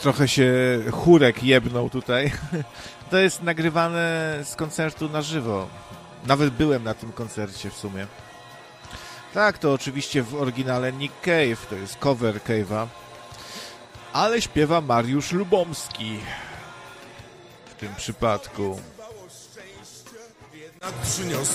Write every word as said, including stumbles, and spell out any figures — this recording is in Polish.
trochę się chórek jebnął tutaj. To jest nagrywane z koncertu na żywo. Nawet byłem na tym koncercie w sumie. Tak, to oczywiście w oryginale Nick Cave, to jest cover Cave'a. Ale śpiewa Mariusz Lubomski. W tym przypadku. Jednak przyniosł